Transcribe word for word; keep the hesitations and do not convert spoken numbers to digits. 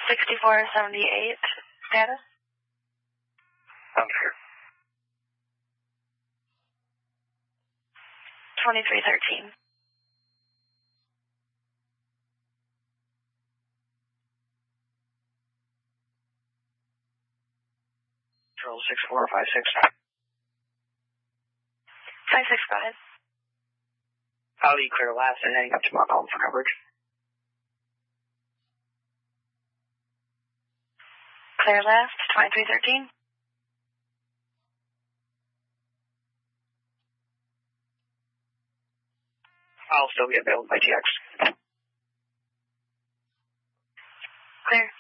sixty-four seventy-eight status. Sounds fair. twenty-three thirteen. Control six four five six. five six five. I'll be clear last and heading up to Montcalm for coverage. Clear last, twenty-three thirteen. I'll still be available by T X. Clear.